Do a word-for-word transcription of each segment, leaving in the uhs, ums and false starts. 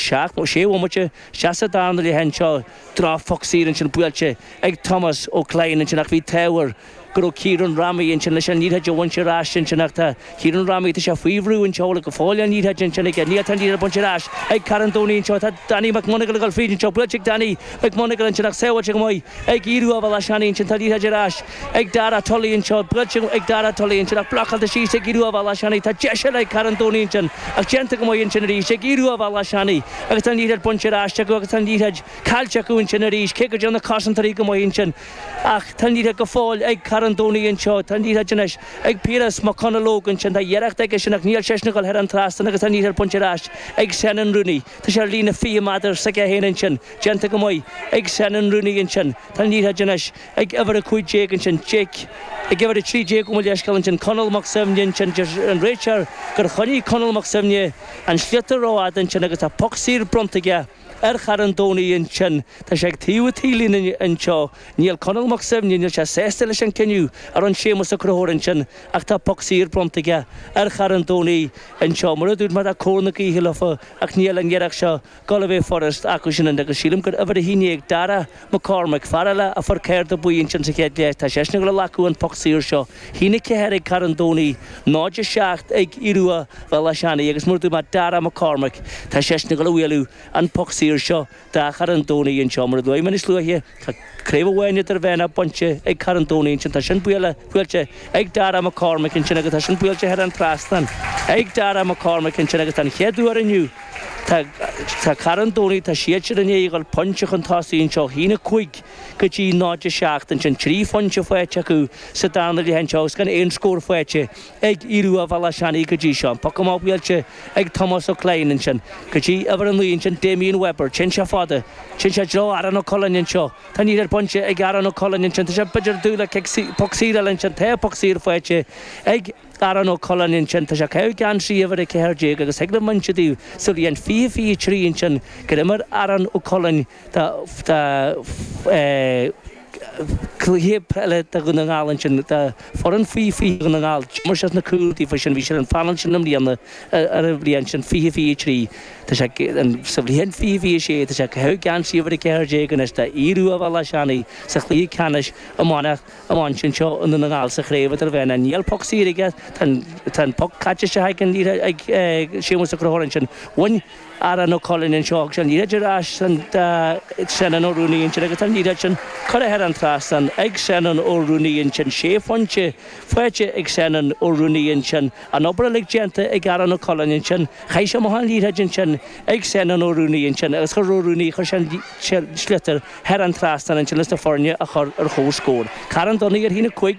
seach mo sé bhfuil muite seasa dána le hen seo drá foxír an sin buailte ag Thomas ó Klein an sin nach bhí Tower gur Kieran Rami in sin leis an níhead bhain sé rás sin sin nachta Kieran Rami tá sé faoihrú in teola go fáil an níhead sin sin ag níhead an níhead buin sé rás ag Carandóní in seo tá Danny McMonagle gal fríd in seo buailte Danny McMonagle in sin nach saoil go mai ag íru a bhla seaní in sin tá níhead rás ag Dara Tully in seo buailte ag Dara Tully in sin nach blachal de síos ag íru a bhla seaní tá deise ag Carandóní in sin ach genta go mai in sin rís ag íru a bhla seaní agus tá níhead buin sé rás go agus tá níhead cailte go in sin rís cé go deanna casantarí go mai in sin ach tá níhead go fáil ag Carandóní in seo tá níhead jenis ag Piras McConnell in sin tá dhearach ag sin nach níl seisnagal her an trastan agus tá níhead buin sé rás ag Shannon Rooney tá sé lína fí maidir sa héana in sin genta go mai ag Shannon Rooney in sin tá níhead jenis ag ever a chuid Jake in sin Jake ag ever a trí Jake go leiscail in sin Conall McSevne in sin an Richard gur choní Conall McSevne an sliatar rád in sin agus tá poxír brontaige ar Carandóní in sin tá sé ag tíú tílín in seo níl Conall McSevne níl sé sésta leis an ciniú ar an sémas a cruthóir in sin ach tá poxír brontaige ar Carandóní in seo mar a dúd mar a córnach í hilafa ach níl an ghearach seo Galway Forest acu sin an agus sílim gur ever a híine ag Dara McCormack farala a far céir do buí in sin sa chéad leis tá séisna go lacu an poxír seo híine céir ag Carandóní náide seacht ag Irua bhla seaní agus mar dúd mar Dara McCormack tá séisna go bhfuilú an poxír seo tá Carandóní in seo mar dúid man is luathe tá créimh bhhaine ar bhéna bonte ag Carandóní in sin tá sin buile builte ag Dara McCormack in sin agus tá sin builte ar an trastan ag Dara McCormack in sin agus an cheadú ar aniu tá Carandóní tá siad ar an éigeil ponteach an tásaíonn seo hína chuig go dtí náide seacht an sin trí fonte foiite acu sa dána le hen seo gan éon scór foiite ag Irua bhla seaní go dtí seo Pacamá builte ag Thomas ó Klein in sin go dtí ever an líon sin Damien Webber sin se fada sin se dro aran ó Colin in seo tá níidir ponte ag aran ó Colin in sin tá sé beidir dúla poxíra in sin té poxír foiite ag aran ó Colin in sin tá sé ceú gan síomhar a céir déag agus heagla manse dú so líon fi fi trí in sin go mar aran ó Colin tá clíhé pelle a go ngálan sin for an fi fi go ngáil mar se na cúltí fa sin bhí sin an falan sin am líanana ar a bblion sin fi fi trí Tá sé sa bblion fi fi sé tá sé ceú gan síomhar a céir déag an tá íru a bhla seaní sa chlí canis amánach amán sin seo an na ngáil sa chréimh ar bhéna níl poxíige tan po caite se haig an lí ag sémas a chróin sin bhain aran ó Colin in seo sin níidir ás san Shannon ó Rooney in sin agus tan níidir sin chuir an trastan ag Shannon ó Rooney in sin sé fonte foiite ag Shannon ó Rooney in sin an obair le genta ag aran ó Colin in sin chaise mo han líide in sin ag Shannon ó Rooney in sin agus chu Rooney chu sin slitar her an trastan in sin lista forne a chur ar chó scór Carandóní ar hína chuig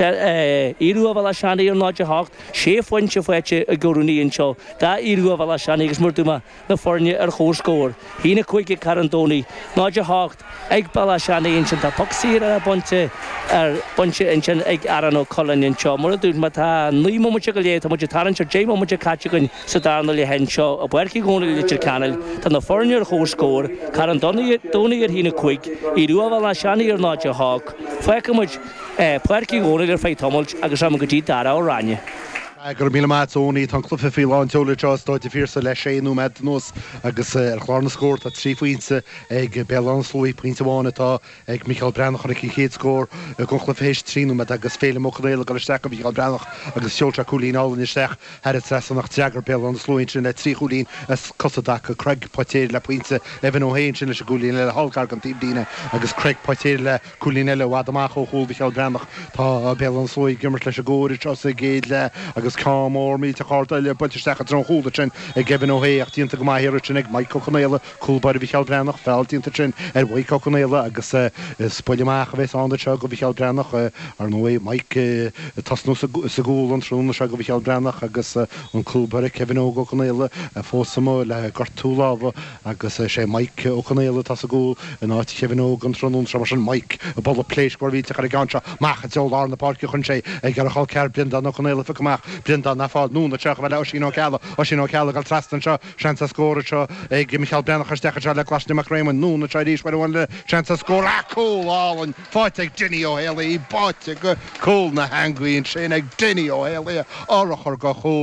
Irua bhla seaní ar náide hácht sé foiinte foiite a Rooney in seo dá Irua bhla seaní agus mar dúma na forne ar chó scór hína chuig ag Carandóní náide hácht ag bhla seaní in sin tá poxír ar bonte ar bonte in sin ag aran ó Colin in seo mar dúd mar tá nuí muite go léad tá muide taran se dé muide caite gon sa dána le hen seo a buircí gcóna litir canal tá na forne ar chó scór Carandóní dóna ar hína chuig Irua bhla seaní ar náide hácht foiice muid puircí gcóna ar fé tomult agus am go dtí Dara ó Rania. gur míle maat óní tan clufa fi láin teola teáid a físa le séú med nos agus ar chlána scór a trí faointe ag beán slóí pointe bhána tá ag Michael Brennach ar chéad scór gon chlufa hééis tríú me agus féle mo réile go ste Michael Brennach agus seoltra cholín álan isteach ar a tre nach teagar beán slóin sin le trí cholín as cosadacha Craig Poitier le pointe Evan O'Hain sin leis golín le hallcar an tíbdíine agus Craig Poitier le cholíile wadamach ó húil Michael Brennach tá beán slóí gimmert leis a góir a géad le agus cámór mí a cháile buteach a dron húla sin ag Evan O'Hain ach tínta go maithir sin ag Mike Coconéile coolbar Michael Brennach fel tínta sin ar bhaid Coconéile agus spoileach a bheits an se go Michael Brennach ar nó Mike tasnú sa gúil an trúna se go Michael Brennach agus an coolbar Kevin O'Conéile a fósamó le gartúláha agus sé Mike O'Conéile tas a gúil in áit Kevin O'gan trúnún se mar sin Mike a ball pléis go víte ar ganse macha teol ar na parki chun sé ag gar a hall ceir blinda O'Conéile fa goach blinda na fád núna teach bhile sin ó ceala ó sin ó ceala gal trastan seo seansa scóra seo ag Michael Brennach stecha se le clasna Mac Raymond núna tre dís mar bhhain le seansa scór a cóáin fáit ag Dinny O'Haley í báte go cóil na hangaíonn sin ag Dinny O'Haley árachar go chóil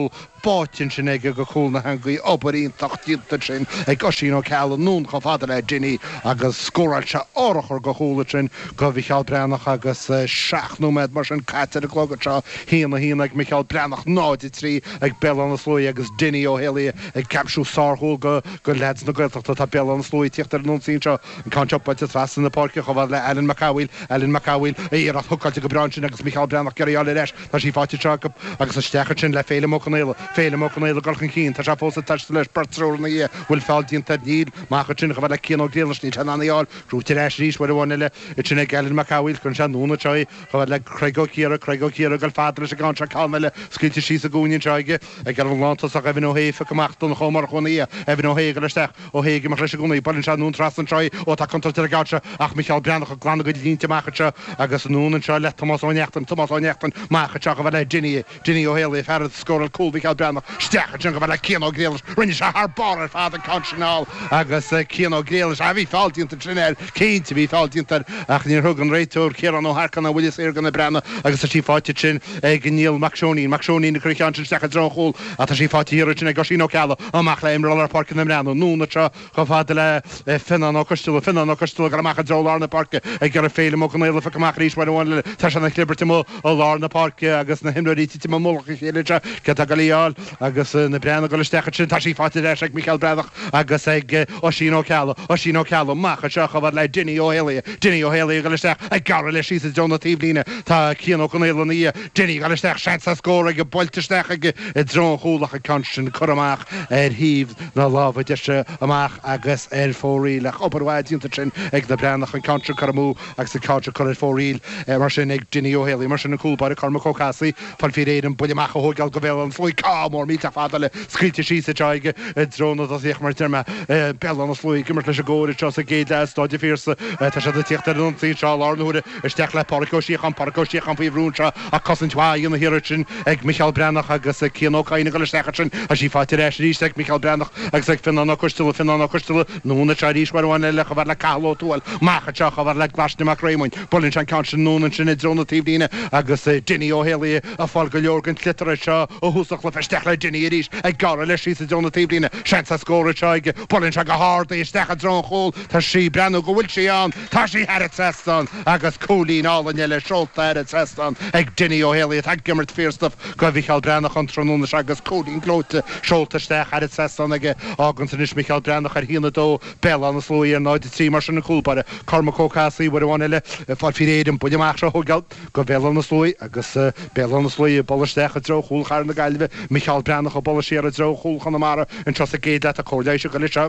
spáin sin ag go coolna hangaí obarín tachtínta sin ag osín ó ceall nún go fada le Ginny agus scóráil se orachar go chúla sin go Michael Brennach agus seaachnú med mar sin caiite a glogad seo híana híana ag Michael Brennach náidí trí ag Bellan na Slóí agus Ginny ó Héala ag capsú sárthúil go go leds na Gaeltachta tá Bellan na Slóí tíochttar nó sín seo an cáintseop baite trasna na parca chomhad le Ellen McCawill Ellen McCawill ar a thucailte go brein sin agus Michael Brennach gearáil leis tá sí fáte seo agus a stechar sin le féile mo canéile féile mo canéile golchan cín tá se fósa taiste leis bartrúir na é bhfuil fáiltíonnta níl mácha sin go bhfuil le cían ó gréalas ní tan anaáil rúte éis rís bhfuil bhhaine le sinna Ellen McCawill chun se núna seo go bhfuil le Craigó Ciara Craigó Ciara go fadra a gáinse calmeile sciilte sí a gúnin seige ag gar bhlátas a bhín ó héfa goachtain chomar chuna é a bhín ó héige leisteach ó héige mar leis a gúnaí balin se nún trasan seo ó tá contar a gáte ach Michael Brennach a glána go línte maicha agus núna seo le Tomás Óneachtain Tomás Óneachtain maicha go bhfuil le Ginny Ginny ó Héala ferad scóil cool Michael Brennach stechar sin go bhfuil le cían ó gréalas rinne se th bar ar fád an cansinál agus cían ó gréalas a bhí fáiltíonnta trinnéir cínta bhí fáiltíonnta ach níor thugan réitúr céan ó harcan a bhuilas ar gan na brena agus a sí fáte sin ag níl Macsioní Macsioní na cruán sin stecha dróchúil a tá sí fáte hir sin ag gosí ó ceala amach le imráil ar parca na brena núna seo go fáda le finan ó cosúil finan ó cosúil gar amach a drólar na parca ag gar a féile mo gonéile fa amach rís bhar bháin le tá se na clibertí mó ó lár na parca agus na himráítí tí mócha chéileide ce a galíáil agus na brena go stecha sin tá sí fáte leis ag Michael Brennach agus ag ó sí ó ceala ó sí ó ceala macha seo go bhar le Ginny ó Héala Ginny ó Héala go leisteach ag gar leis sí Jonah Tíblíine tá cían ó gonéile na í Ginny go leisteach sean sa scóra go bolteisteach ag drón chúlach a cansin choramach ar híomh na lábha deise amach agus ar fóríil ach obarhhaidínta sin ag na Brennach an cansin choramú agus sa cáte chu ar fóríil mar sin ag Ginny ó Héala mar sin na cúlbar a Cormac Ó Casaí fan fi réad an buileach a hógeal go bhfuil an slóí cámór míteach fada le scríte sí sa teige dróna a dhéoch mar terma Bellan na Slóí gimar leis a ggóir teo a géad le stáide fíorsa tá sé tíochttar an sí seo lárnúra isteach le parcóisiíchan parcóisiíchan faoh rúnse a cosintháin na hiiri sin ag Michael Brennach agus cíanóáine go leistecha sin a sí fáte éis ríiste ag Michael Brennach agus ag finan cosúil finan cosúil núna se ríis marháine le bhar le cáó túil macha teach a bhar le glasneach réimhain bolinn se can sin núna sin drona tíbhíine agus Ginny ó Héala a fáil go leorgan clitar seo ó húsach le feisteach le Ginny ríis ag gar leis sí drona tíbhíine sean sa scóra teige bolinn se go háda istecha drón chóil tá sí brenn go bhfuil sí an tá sí head testan agus cólín álaine le seolta head testan ag Ginny ó Héala ag gimmert fírstaf go Michael Brennach an trónúna agus cólín glóte seolta steach head testan ag ágan san is Michael Brennach ar hína dó Bellan na Slóí ar náide trí mar sin na cúlbare Cormac Ó Casaí bhar bháine le fáil fi réidir buideach se thugeal go Bellan na Slóí agus Bellan na Slóí bolaisteach a dróchúil char na gailbh Michael Brennach a bolaiséar a dróchúil chuna mara an tros a géad le a cóirléisio go leis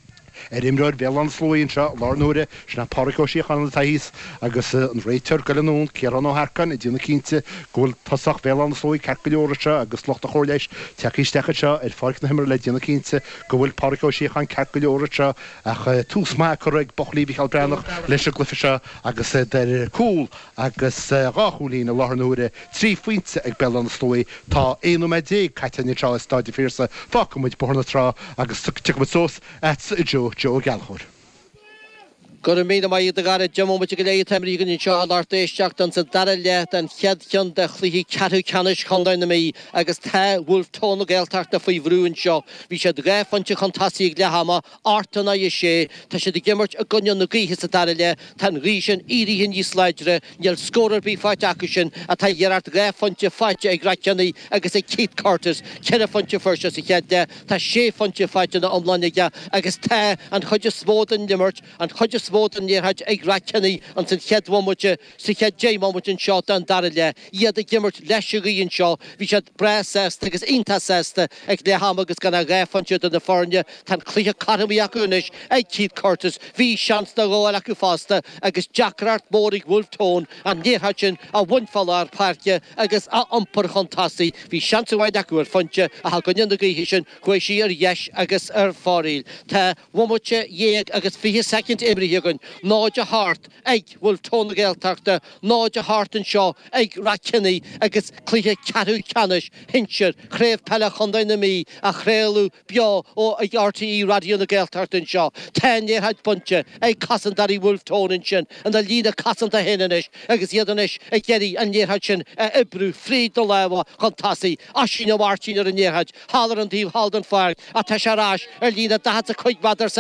er imráid Bellan na Slóí seo lárnúra sna parcóisiíchan na taís agus an réitear go leún cean ó harcan i dtíonna cínte ghfuil tasach Bellan na Slóí ceart go leora seo agus locht a chóirléis teachístecha seo ar fáic na himar le dtíonna cínte go bhfuil parcóisiíchan ceart go leora seo ach tús má chu ag bochlí Michael Brennach leis a glufa seo agus der cúl agus ráchúlín a lárnúra trí faointe ag Bellan na Slóí tá éú me dé caiiteine trá stáide fírsa fá go muid borna trá agus tu sós et i dú Joe Galchor. Gur mí mai iad gar Jimmo mu go léí temí gan seo látéisteach an sa dar le an cheadcean de chluí ceú canis chudain na mí agus the bhfuil tóna ggéilteach na faoi bhrún seo. Bhí sé réfante chutáí le hama átainna i sé tá sé de gimmart a gunne na gíthe sa dar le tan rísin íhinn í sleidre neal scórar bí fáte acu sin a tá dhearart réfante fáte ag raceannaí agus é Keith Curtis cead fante first sa cheadde tá sé fante fáte na omlainige agus the an chuide smódan dimmart an chuide smódan níorthaid ag raceannaí an san cheadhhamuide sa chead déimámuid an seo an dar le iad a gimmart leis a gíonn seo bhí sé breasta agus inta sésta ag le ham agus gan a réfante na fórne tan clíthe caramí acunis ag Keith Curtis bhí seans na gáil acu fásta agus Jackrart mórig Wolftón an níorthaid sin a bhainfáil ar páirce agus a ampar chutáí bhí seansahaid acu ar fonte a ha gonne na gaithe sin chuéis sí ar dheis agus ar fáil Tá bhamuide dhéag agus fi second imrí began náid a hart ag bhfuil tóna géalteachta náid a hart an seo ag racinní agus clíthe ceatú ceannis hinseir chréibh pelle chundain na mí a chréalú beo ó ag R T E radio na géalteachta an seo ténéir haid bunte ag casan darí bhfuil tónin sin an a lína casan a héanais agus iadanis ag geirí an néirhaid sin a ibrú fríd do leha chun tasaí a sin a bhhartíín ar an néirhaid hálar an tíomh haldan fearg a te se ráis ar lína da a chuig badar